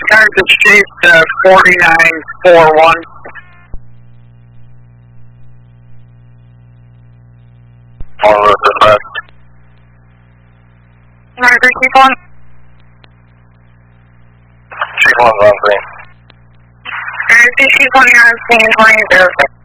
Turn to Chief 4941. On road to left. Chief 1. Chief 1's on scene. Chief 1, you're on scene 2006.